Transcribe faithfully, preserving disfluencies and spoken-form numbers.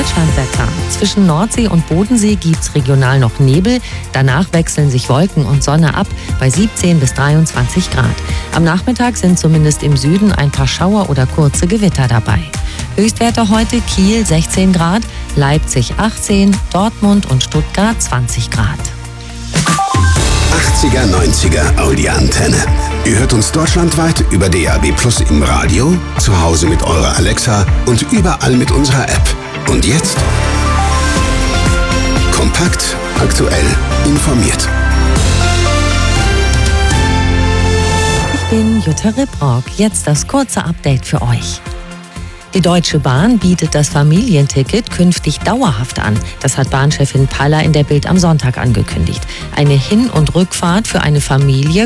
Deutschlandwetter. Zwischen Nordsee und Bodensee gibt's regional noch Nebel. Danach wechseln sich Wolken und Sonne ab bei siebzehn bis dreiundzwanzig Grad. Am Nachmittag sind zumindest im Süden ein paar Schauer oder kurze Gewitter dabei. Höchstwerte heute: Kiel sechzehn Grad, Leipzig achtzehn, Dortmund und Stuttgart zwanzig Grad. achtziger, neunziger Audi-Antenne. Ihr hört uns deutschlandweit über D A B Plus im Radio, zu Hause mit eurer Alexa und überall mit unserer App. Und jetzt kompakt, aktuell, informiert. Ich bin Jutta Ribrock. Jetzt das kurze Update für euch. Die Deutsche Bahn bietet das Familienticket künftig dauerhaft an. Das hat Bahnchefin Paller in der Bild am Sonntag angekündigt. Eine Hin- und Rückfahrt für eine Familie